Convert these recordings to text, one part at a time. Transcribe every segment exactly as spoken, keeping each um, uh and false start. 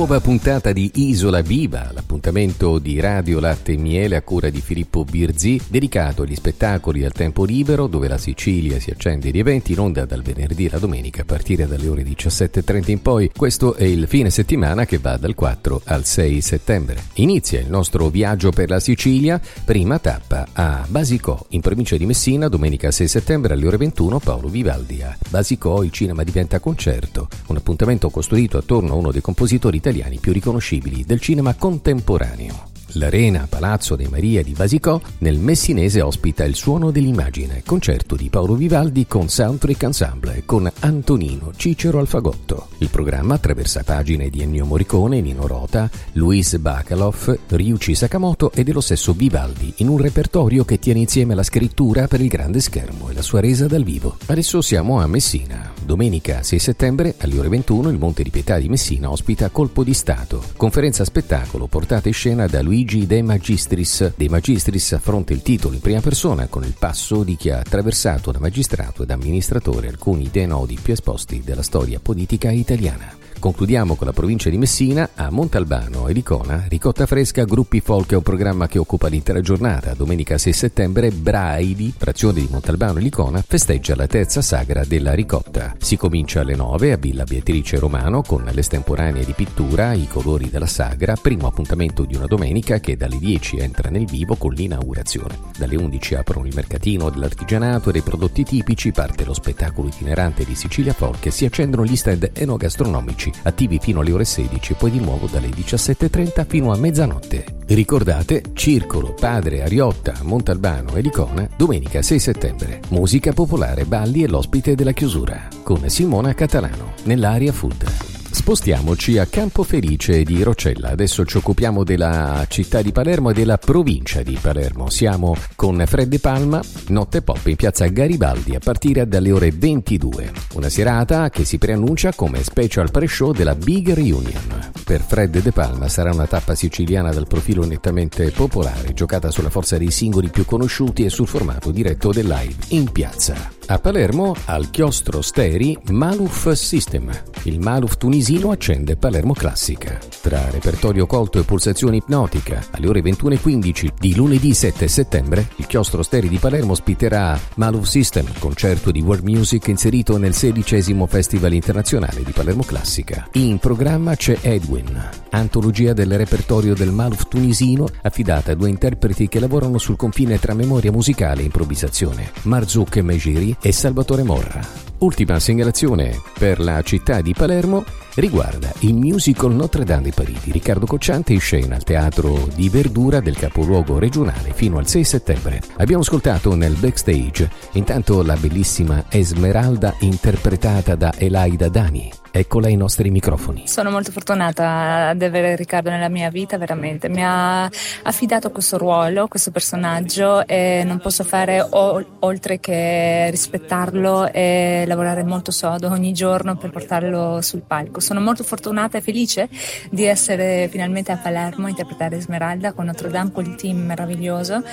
Nuova puntata di Isola Viva, l'appuntamento di Radio Latte e Miele a cura di Filippo Birzì, dedicato agli spettacoli al tempo libero, dove la Sicilia si accende di eventi in onda dal venerdì alla domenica a partire dalle ore diciassette e trenta in poi. Questo è il fine settimana che va dal quattro al sei settembre. Inizia il nostro viaggio per la Sicilia, prima tappa a Basicò, in provincia di Messina, domenica sei settembre alle ore ventuno, Paolo Vivaldi a Basicò, il cinema diventa concerto, un appuntamento costruito attorno a uno dei compositori italiani più riconoscibili del cinema contemporaneo. L'Arena Palazzo de Maria di Basicò nel messinese ospita Il suono dell'immagine, concerto di Paolo Vivaldi con Soundtrack Ensemble con Antonino Cicero al fagotto. Il programma attraversa pagine di Ennio Morricone, Nino Rota, Luis Bacalov, Ryuichi Sakamoto e dello stesso Vivaldi, in un repertorio che tiene insieme la scrittura per il grande schermo e la sua resa dal vivo. Adesso siamo a Messina. Domenica sei settembre alle ore ventuno il Monte di Pietà di Messina ospita Colpo di Stato, conferenza spettacolo portata in scena da Luigi De Magistris. De Magistris affronta il titolo in prima persona con il passo di chi ha attraversato da magistrato ed amministratore alcuni dei nodi più esposti della storia politica italiana. Concludiamo con la provincia di Messina. A Montalbano e Licona, ricotta fresca, gruppi folk è un programma che occupa l'intera giornata. Domenica sei settembre, Braidi, frazione di Montalbano e Licona, festeggia la terza sagra della ricotta. Si comincia alle nove a Villa Beatrice Romano con l'estemporanea di pittura I colori della sagra, primo appuntamento di una domenica che dalle dieci entra nel vivo con l'inaugurazione. Dalle undici aprono il mercatino dell'artigianato e dei prodotti tipici, parte lo spettacolo itinerante di Sicilia Folk e si accendono gli stand enogastronomici attivi fino alle ore sedici e poi di nuovo dalle diciassette e trenta fino a mezzanotte. Ricordate, Circolo Padre Ariotta, Montalbano e Licona, domenica sei settembre. Musica popolare, balli e l'ospite della chiusura, con Simona Catalano, nell'area food. Spostiamoci a Campofelice di Rocella. Adesso ci occupiamo della città di Palermo e della provincia di Palermo. Siamo con Fred De Palma, notte pop in piazza Garibaldi a partire dalle ore ventidue. Una serata che si preannuncia come special pre-show della Big Reunion. Per Fred De Palma sarà una tappa siciliana dal profilo nettamente popolare, giocata sulla forza dei singoli più conosciuti e sul formato diretto del live in piazza. A Palermo, al chiostro Steri, Maluf System. Il Maluf tunisino accende Palermo Classica. Tra repertorio colto e pulsazione ipnotica, alle ore ventuno e quindici di lunedì sette settembre, il chiostro Steri di Palermo ospiterà Maluf System, concerto di world music inserito nel sedicesimo Festival Internazionale di Palermo Classica. In programma c'è Edwin, antologia del repertorio del Maluf tunisino, affidata a due interpreti che lavorano sul confine tra memoria musicale e improvvisazione, Marzouk Mejiri e Salvatore Morra. Ultima segnalazione per la città di Palermo riguarda il musical Notre Dame de Paris di Riccardo Cocciante, in scena al Teatro di Verdura del capoluogo regionale fino al sei settembre. Abbiamo ascoltato nel backstage intanto la bellissima Esmeralda interpretata da Elaida Dani. Eccola ai nostri microfoni. Sono molto fortunata ad avere Riccardo nella mia vita, veramente. Mi ha affidato questo ruolo, questo personaggio, e non posso fare o- oltre che rispettarlo e lavorare molto sodo ogni giorno per portarlo sul palco. Sono molto fortunata e felice di essere finalmente a Palermo a interpretare Esmeralda con Notre Dame, con il team meraviglioso.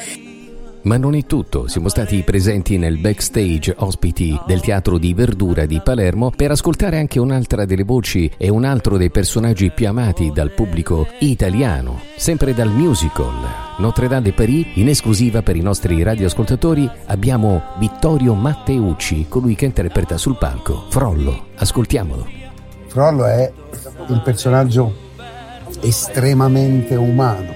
Ma non è tutto, siamo stati presenti nel backstage ospiti del Teatro di Verdura di Palermo per ascoltare anche un'altra delle voci e un altro dei personaggi più amati dal pubblico italiano, sempre dal musical Notre Dame de Paris. In esclusiva per i nostri radioascoltatori abbiamo Vittorio Matteucci, colui che interpreta sul palco Frollo. Ascoltiamolo. Frollo è un personaggio estremamente umano,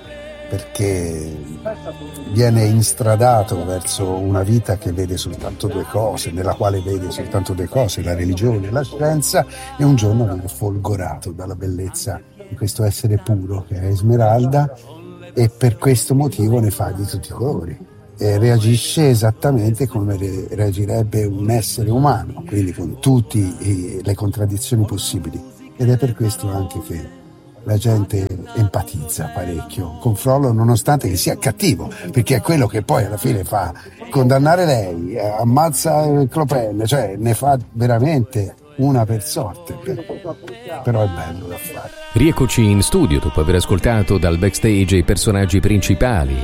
perché viene instradato verso una vita che vede soltanto due cose, nella quale vede soltanto due cose, la religione e la scienza, e un giorno viene folgorato dalla bellezza di questo essere puro che è Esmeralda, e per questo motivo ne fa di tutti i colori e reagisce esattamente come reagirebbe un essere umano, quindi con tutte le contraddizioni possibili, ed è per questo anche che la gente empatizza parecchio con Frollo, nonostante che sia cattivo, perché è quello che poi alla fine fa condannare lei, ammazza Clopin, cioè ne fa veramente una per sorte, però è bello da fare. Rieccoci in studio dopo aver ascoltato dal backstage i personaggi principali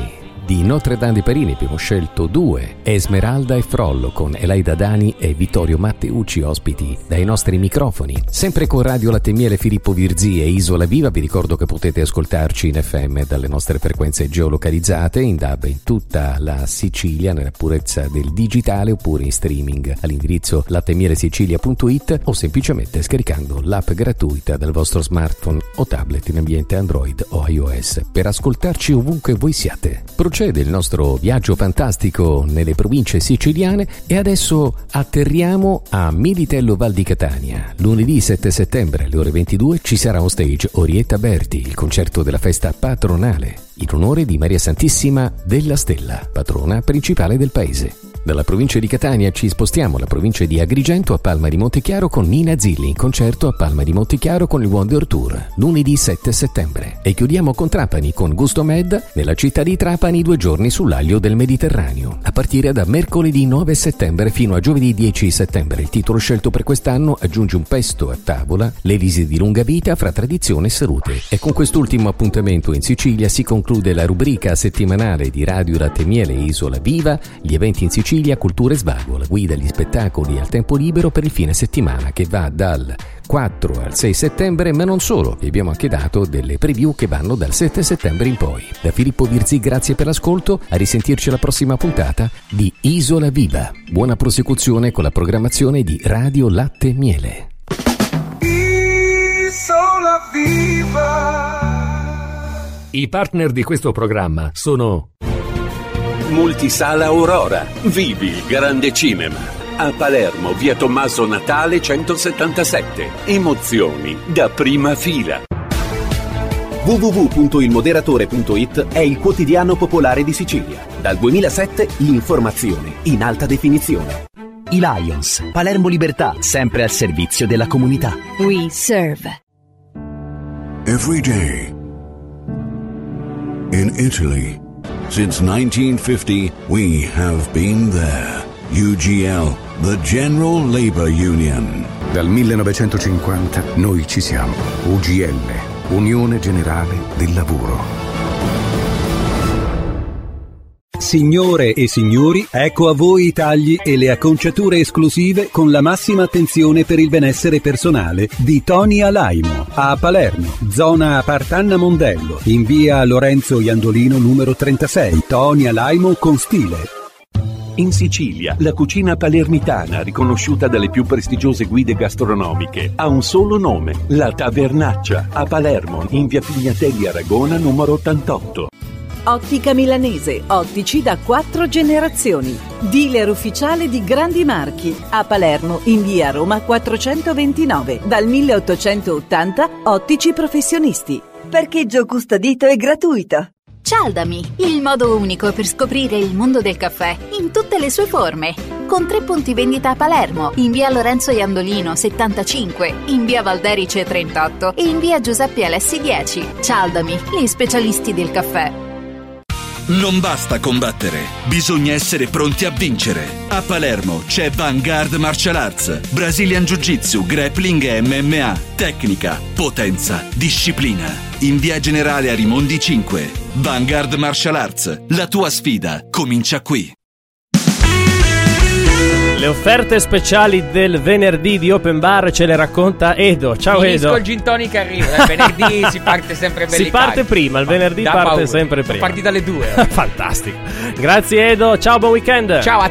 Di Notre Dame de Paris ne abbiamo scelto due, Esmeralda e Frollo, con Elaida Dani e Vittorio Matteucci ospiti dai nostri microfoni. Sempre con Radio Latte e Miele, Filippo Virzì e Isola Viva, vi ricordo che potete ascoltarci in F M dalle nostre frequenze geolocalizzate, in D A B in tutta la Sicilia, nella purezza del digitale, oppure in streaming all'indirizzo latemielesicilia punto it o semplicemente scaricando l'app gratuita dal vostro smartphone o tablet in ambiente Android o iOS per ascoltarci ovunque voi siate. Procede il nostro viaggio fantastico nelle province siciliane e adesso atterriamo a Militello Val di Catania. Lunedì sette settembre alle ore ventidue ci sarà on stage Orietta Berti, il concerto della festa patronale in onore di Maria Santissima della Stella, patrona principale del paese. Dalla provincia di Catania ci spostiamo alla provincia di Agrigento, a Palma di Montechiaro, con Nina Zilli in concerto a Palma di Montechiaro con il Wonder Tour, lunedì sette settembre. E chiudiamo con Trapani con Gusto Med nella città di Trapani, due giorni sull'aglio del Mediterraneo, a partire da mercoledì nove settembre fino a giovedì dieci settembre. Il titolo scelto per quest'anno aggiunge un pesto a tavola, l'elisi di lunga vita fra tradizione e salute. E con quest'ultimo appuntamento in Sicilia si conclude la rubrica settimanale di Radio Latte e Miele Isola Viva, gli eventi in Sicilia, cultura e svago, la guida agli spettacoli al tempo libero per il fine settimana che va dal quattro al sei settembre, ma non solo, vi abbiamo anche dato delle preview che vanno dal sette settembre in poi. Da Filippo Virzì grazie per l'ascolto, a risentirci alla prossima puntata di Isola Viva. Buona prosecuzione con la programmazione di Radio Latte e Miele. Isola Viva. I partner di questo programma sono Multisala Aurora, vivi il grande cinema. A Palermo, via Tommaso Natale centosettantasette. Emozioni da prima fila. w w w punto il moderatore punto it è il quotidiano popolare di Sicilia. Dal duemilasette l'informazione in alta definizione. I Lions, Palermo Libertà, sempre al servizio della comunità. We serve. Every day. In Italy. Since nineteen fifty, we have been there. U G L, the General Labor Union. Dal millenovecentocinquanta noi ci siamo. U G L, Unione Generale del Lavoro. Signore e signori, ecco a voi i tagli e le acconciature esclusive con la massima attenzione per il benessere personale di Tony Alaimo a Palermo, zona Partanna Mondello, in via Lorenzo Iandolino numero trentasei. Tony Alaimo con stile. In Sicilia, la cucina palermitana, riconosciuta dalle più prestigiose guide gastronomiche, ha un solo nome: La Tavernaccia, a Palermo, in via Pignatelli Aragona numero ottantotto. Ottica Milanese, ottici da quattro generazioni. Dealer ufficiale di grandi marchi. A Palermo, in via Roma quattrocentoventinove. Dal milleottocentottanta, ottici professionisti. Parcheggio custodito e gratuito. Cialdami, il modo unico per scoprire il mondo del caffè in tutte le sue forme. Con tre punti vendita a Palermo, in via Lorenzo Iandolino settantacinque, in via Valderice trentotto e in via Giuseppe Alessi dieci. Cialdami, gli specialisti del caffè. Non basta combattere, bisogna essere pronti a vincere. A Palermo c'è Vanguard Martial Arts, Brazilian Jiu-Jitsu, Grappling e M M A. Tecnica, potenza, disciplina. In via Generale Arimondi cinque. Vanguard Martial Arts, la tua sfida comincia qui. Le offerte speciali del venerdì di Open Bar ce le racconta Edo. Ciao Finisco Edo. il gin tonic arriva. Dal venerdì si parte sempre belli Si parte carichi. prima, il venerdì Da parte paura. sempre prima. Parti dalle due. Fantastico. Grazie Edo, ciao, buon weekend. Ciao a